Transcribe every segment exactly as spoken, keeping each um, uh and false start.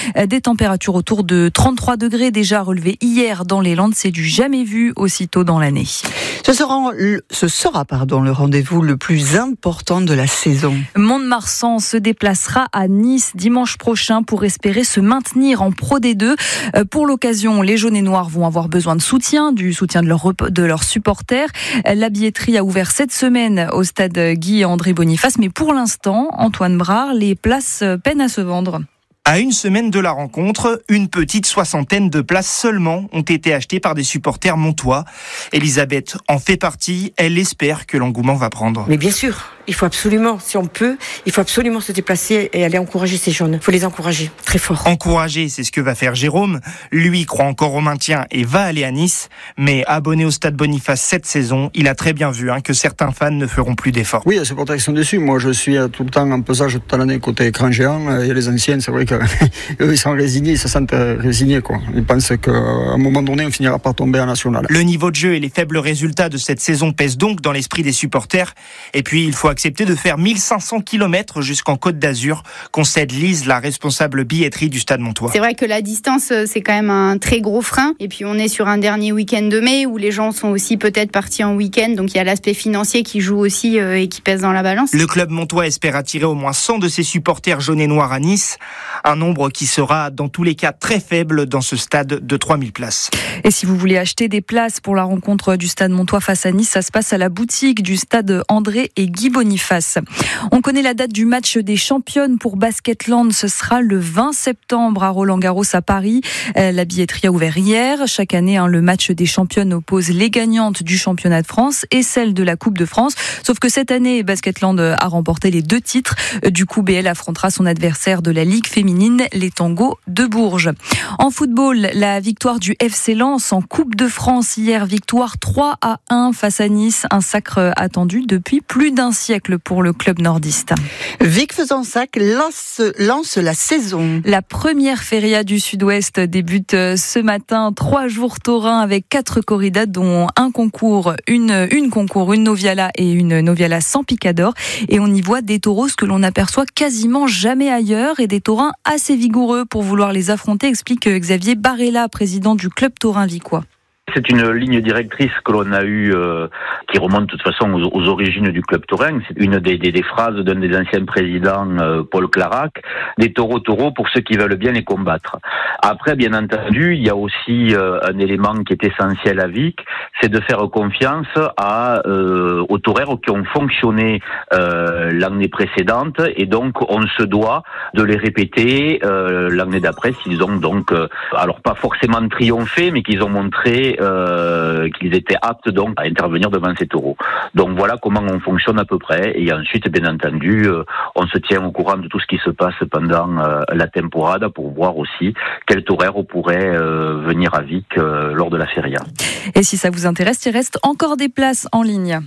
Des températures autour de trente-trois degrés déjà relevées hier dans les Landes. C'est du jamais vu aussitôt dans l'année. Ce sera, ce sera pardon, le rendez-vous le plus important de la saison. Mont-de-Marsan se déplacera à Nice dimanche prochain pour espérer se maintenir en Pro D deux. Pour l'occasion, les jaunes et noirs vont avoir besoin de soutien, du soutien de, leur, de leurs supporters. La billetterie a ouvert cette semaine au stade Guy-André Boniface, mais pour l'instant, Antoine Brard, les places peinent à se vendre. À une semaine de la rencontre, une petite soixantaine de places seulement ont été achetées par des supporters montois. Elisabeth en fait partie, elle espère que l'engouement va prendre. Mais bien sûr, il faut absolument, si on peut, il faut absolument se déplacer et aller encourager ces jeunes. Il faut les encourager, très fort. Encourager, c'est ce que va faire Jérôme. Lui croit encore au maintien et va aller à Nice. Mais abonné au stade Boniface cette saison, il a très bien vu hein, que certains fans ne feront plus d'efforts. Oui, il y a ces supporters qui sont déçus. Moi, je suis tout le temps en pesage toute l'année côté écran géant. Il y a les anciennes, c'est vrai que eux, ils sont résignés, ils se sentent résignés, quoi. Ils pensent qu'à un moment donné, on finira par tomber en national. Le niveau de jeu et les faibles résultats de cette saison pèsent donc dans l'esprit des supporters. Et puis, il faut accepter de faire mille cinq cents kilomètres jusqu'en Côte d'Azur, concède Lise, la responsable billetterie du Stade Montois. C'est vrai que la distance, c'est quand même un très gros frein. Et puis, on est sur un dernier week-end de mai où les gens sont aussi peut-être partis en week-end. Donc, il y a l'aspect financier qui joue aussi euh, et qui pèse dans la balance. Le club montois espère attirer au moins cent de ses supporters jaunes et noirs à Nice. Un nombre qui sera dans tous les cas très faible dans ce stade de trois mille places. Et si vous voulez acheter des places pour la rencontre du Stade Montois face à Nice, ça se passe à la boutique du Stade André et Guy Boniface. On connaît la date du match des championnes pour Basketland. Ce sera le vingt septembre à Roland-Garros à Paris. La billetterie a ouvert hier. Chaque année, hein, le match des championnes oppose les gagnantes du championnat de France et celles de la Coupe de France. Sauf que cette année, Basketland a remporté les deux titres. Du coup, B L affrontera son adversaire de la Ligue féminine, les Tangos de Bourges. En football, la victoire du F C Lens en Coupe de France hier, victoire trois à un face à Nice, un sacre attendu depuis plus d'un siècle pour le club nordiste. Vic Fezensac lance, lance la saison. La première feria du Sud-Ouest débute ce matin, trois jours taurins avec quatre corridas dont un concours, une, une concours, une noviala et une noviala sans picador, et on y voit des taureaux que l'on n'aperçoit quasiment jamais ailleurs et des taurins assez vigoureux pour vouloir les affronter, explique Xavier Barella, président du club taurin vicois. C'est une ligne directrice que l'on a eue, euh, qui remonte de toute façon aux, aux origines du club taurin. C'est une des, des, des phrases d'un des anciens présidents, euh, Paul Clarac, des taureaux taureaux pour ceux qui veulent bien les combattre. Après, bien entendu, il y a aussi euh, un élément qui est essentiel à Vic, c'est de faire confiance à, euh, aux taureaux qui ont fonctionné euh, l'année précédente, et donc on se doit de les répéter euh, l'année d'après s'ils ont donc, euh, alors pas forcément triomphé, mais qu'ils ont montré Euh, qu'ils étaient aptes donc à intervenir devant ces taureaux. Donc voilà comment on fonctionne à peu près, et ensuite bien entendu euh, on se tient au courant de tout ce qui se passe pendant euh, la temporada pour voir aussi quel torero pourrait euh, venir à Vic euh, lors de la feria. Et si ça vous intéresse, il reste encore des places en ligne.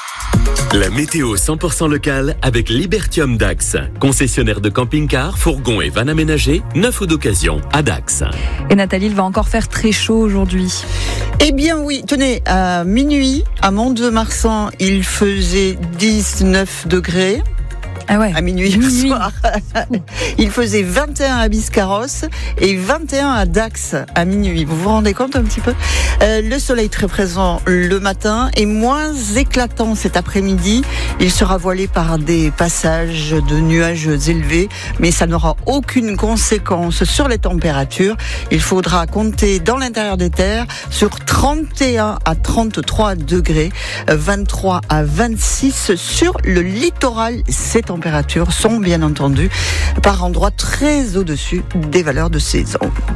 La météo cent pour cent locale avec Libertium Dax. Concessionnaire de camping-car, fourgons et vannes aménagées, neuf ou d'occasion à Dax. Et Nathalie, il va encore faire très chaud aujourd'hui. Eh bien oui, tenez, à minuit, à Mont-de-Marsan, il faisait dix-neuf degrés. Ah ouais. À minuit, minuit. Ce soir. Il faisait vingt et un à Biscarrosse et vingt et un à Dax à minuit. Vous vous rendez compte un petit peu ? euh, Le soleil très présent le matin et moins éclatant cet après-midi. Il sera voilé par des passages de nuages élevés, mais ça n'aura aucune conséquence sur les températures. Il faudra compter dans l'intérieur des terres sur trente et un à trente-trois degrés, vingt-trois à vingt-six sur le littoral. Ces températures sont bien entendu par endroits très au-dessus des valeurs de saison.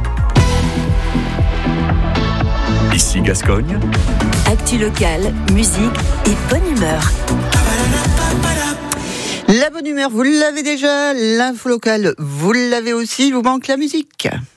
Ici Gascogne. Actu locale, musique et bonne humeur. La bonne humeur, vous l'avez déjà. L'info locale, vous l'avez aussi. Il vous manque la musique.